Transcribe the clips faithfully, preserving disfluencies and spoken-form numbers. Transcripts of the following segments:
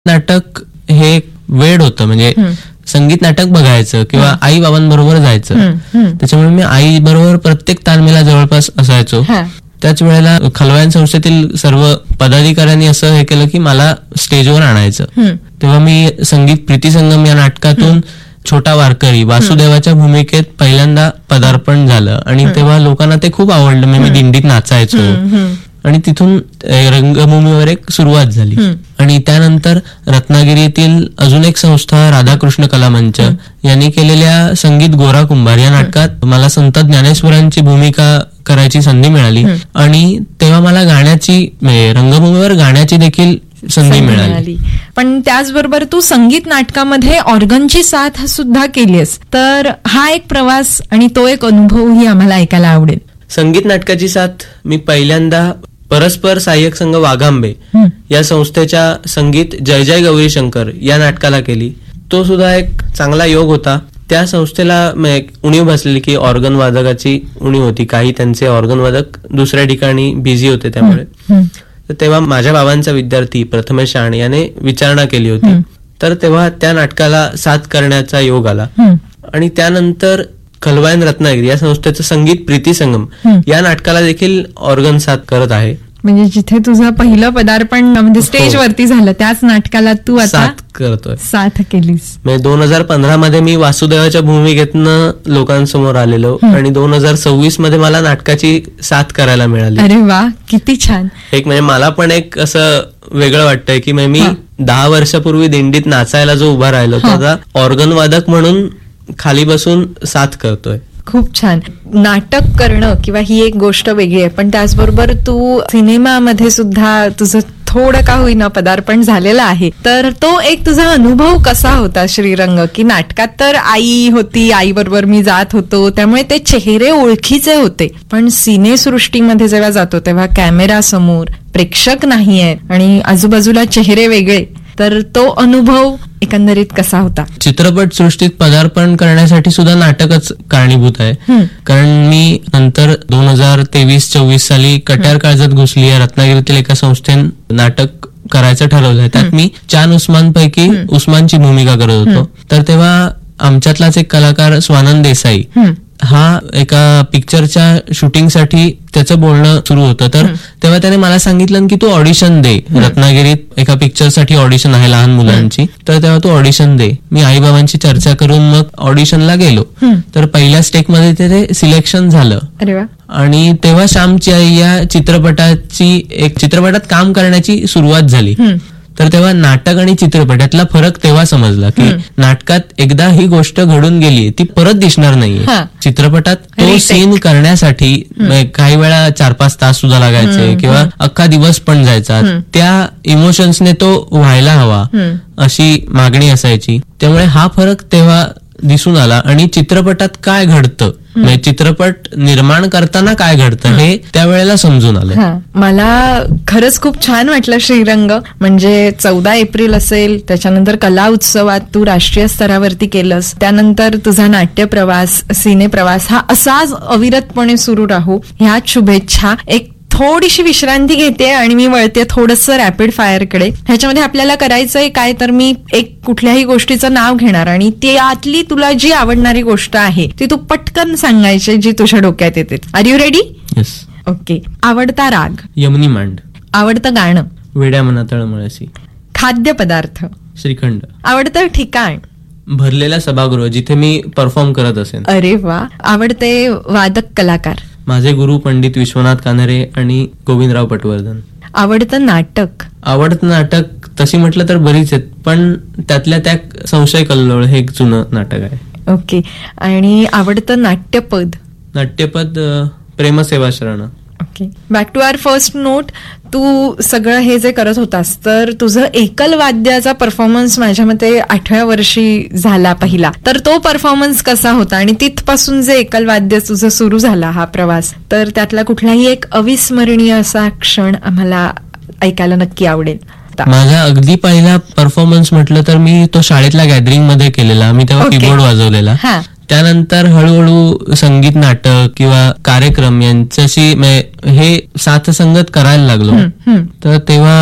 नाटक हे वेड होतं, म्हणजे संगीत नाटक बघायचं किंवा आई बाबांबरोबर जायचं. त्याच्यामुळे मी आई बरोबर प्रत्येक तालमेला जवळपास असायचो. त्याच वेळेला खलवायन संस्थेतील सर्व पदाधिकाऱ्यांनी असं हे केलं की मला स्टेजवर आणायचं. तेव्हा मी संगीत प्रीती संगम या नाटकातून छोटा वारकरी वासुदेवाच्या भूमिकेत पहिल्यांदा पदार्पण झालं आणि तेव्हा लोकांना ते खूप आवडलं. मी दिंडीत नाचायचो आणि तिथून रंगभूमीवर एक सुरुवात झाली. आणि त्यानंतर रत्नागिरीतील अजून एक संस्था राधाकृष्ण कला मंच यांनी केलेल्या संगीत गोरा कुंभार या नाटकात मला संत ज्ञानेश्वरांची भूमिका करायची संधी मिळाली आणि तेव्हा मला गाण्याची रंगभूमीवर गाण्याची देखील संधी मिळाली. पण त्याचबरोबर तू संगीत नाटकामध्ये ऑर्गनची साथ सुद्धा केलीस, तर हा एक प्रवास आणि तो एक अनुभवही आम्हाला ऐकायला आवडेल. संगीत नाटकाची साथ मी पहिल्यांदा परस्पर सहाय्यक संघ वाघांबे या संस्थेच्या संगीत जय जय गौरी शंकर या नाटकाला केली. तो सुद्धा एक चांगला योग होता. त्या संस्थेला उणीव बसलेली की ऑर्गन वादकाची उणीव होती. काही त्यांचे ऑर्गन वादक दुसऱ्या ठिकाणी बिझी होते, त्यामुळे तेव्हा माझ्या बाबांचा विद्यार्थी प्रथमेश शाण याने विचारणा केली होती. तर तेव्हा त्या नाटकाला साथ करण्याचा योग आला. आणि त्यानंतर खलवायन रत्नागिरी या संस्थेचं संगीत प्रीती संगम या नाटकाला देखील ऑर्गन साथ करत आहे. म्हणजे जिथे तुझं पहिलं पदार्पण म्हणजे स्टेज वरती झालं त्याच नाटकाला तू आता साथ करतोय, साथ केलीस. म्हणजे दोन हजार पंधरा मध्ये मी वासुदेवाच्या भूमिकेतनं लोकांसमोर आलेलो आणि दोन हजार सव्वीस मध्ये मला नाटकाची साथ करायला मिळाली. अरे वा, किती छान. एक म्हणजे मला पण एक असं वेगळं वाटतंय की मी दहा वर्षापूर्वी दिंडीत नाचायला जो उभा राहिलो तो आता ऑर्गन वादक म्हणून खाली बसून साथ करतोय. खूप छान. नाटक करणं किंवा ही एक गोष्ट वेगळी आहे, पण त्याचबरोबर तू सिनेमामध्ये सुद्धा तुझं थोडं का होईना पदार्पण झालेलं आहे. तर तो एक तुझा अनुभव कसा होता श्रीरंग? की नाटकात तर आई होती, आई बरोबर मी जात होतो, त्यामुळे ते चेहरे ओळखीचे होते. पण सिनेसृष्टीमध्ये जेव्हा जातो तेव्हा कॅमेरा समोर प्रेक्षक नाही आहेत आणि आजूबाजूला चेहरे वेगळे, तर तो अनुभव एकंदरीत कसा होता? चित्रपट सृष्टीत पदार्पण करण्यासाठी सुद्धा नाटकच कारणीभूत आहे. कारण मी नंतर दोन हजार तेवीस चोवीस साली कट्यार काळजात घुसली या रत्नागिरीतील एका संस्थेने नाटक करायचं ठरवलंय. त्यात मी चान उस्मान पैकी उस्मानची भूमिका करत होतो. तर तेव्हा आमच्यातलाच एक कलाकार स्वानंद देसाई हा एका पिक्चरच्या शूटिंगसाठी त्याचं बोलणं सुरू होतं. तर तेव्हा त्याने मला सांगितलं की तू ऑडिशन दे, रत्नागिरीत एका पिक्चरसाठी ऑडिशन आहे लहान मुलांची, तर तेव्हा तू ऑडिशन दे. मी आई बाबांची चर्चा करून मग ऑडिशनला गेलो. तर पहिल्या स्टेकमध्ये ते सिलेक्शन झालं. अरे वा. आणि तेव्हा श्यामची आई या चित्रपटाची एक चित्रपटात काम करण्याची सुरुवात झाली. तर तेव्हा नाटक आणि चित्रपट यातला फरक तेव्हा समजला की नाटकात एकदा ही गोष्ट घडून गेली ती परत दिसणार नाहीये. चित्रपटात तो सीन करण्यासाठी काही वेळा चार पाच तास सुद्धा लागायचे किंवा अख्खा दिवस पण जायचा. त्या इमोशन्सने तो व्हायला हवा अशी मागणी असायची. त्यामुळे हा फरक तेव्हा दिसून आला. आणि चित्रपटात काय घडतं, म्हणजे चित्रपट निर्माण करताना काय घडतं हे त्यावेळेला समजून आलं. मला खरंच खूप छान वाटलं श्रीरंग. म्हणजे चौदा एप्रिल असेल, त्याच्यानंतर कला उत्सवात तू राष्ट्रीय स्तरावरती केलंस, त्यानंतर तुझा नाट्य प्रवास, सिने प्रवास हा असाच अविरतपणे सुरू राहू ह्याच शुभेच्छा. एक थोडीशी विश्रांती घेते आणि मी वळते थोडंसं रॅपिड फायरकडे. ह्याच्यामध्ये आपल्याला करायचंय काय, तर मी एक कुठल्याही गोष्टीचं नाव घेणार आणि त्यातली तुला जी आवडणारी गोष्ट आहे ती तू पटकन सांगायची जी तुझ्या डोक्यात येते. R you ready? Yes. Okay. आवडता राग? यमनी मांड. आवडतं गाणं? वेड्या मना तळमळसी. खाद्य पदार्थ? श्रीखंड. आवडतं ठिकाण? भरलेला सभागृह जिथे मी परफॉर्म करत असेन. अरे वा. आवडते वादक कलाकार? माझे गुरु पंडित विश्वनाथ कानरे आणि गोविंदराव पटवर्धन. आवडतं नाटक? आवडतं नाटक तशी म्हटलं तर बरीच आहेत, पण त्यातल्या त्या संशय कल्लोळ हे एक जुनं नाटक आहे. ओके. आणि आवडतं नाट्यपद? नाट्यपद प्रेमसेवा शरण. Okay. Back to our first note. तू सगळं हे जे करत होतास तर तुझं एकल वाद्याचा परफॉर्मन्स माझ्या मते आठव्या वर्षी झाला पहिला, तर तो परफॉर्मन्स कसा होता आणि तिथपासून जे एकल वाद्य तुझं सुरू झाला हा प्रवास, तर त्यातला कुठलाही एक अविस्मरणीय असा क्षण आम्हाला ऐकायला नक्की आवडेल. माझा अगदी पहिला परफॉर्मन्स म्हटलं तर मी तो शाळेतल्या गॅदरिंग मध्ये केलेला. मी तेव्हा कीबोर्ड वाजवलेला. त्यानंतर हळूहळू संगीत नाटक किंवा कार्यक्रम यांच्याशी हे साथसंगत करायला लागलो. तर तेव्हा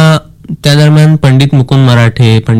त्या दरम्यान पंडित मुकुंद मराठे,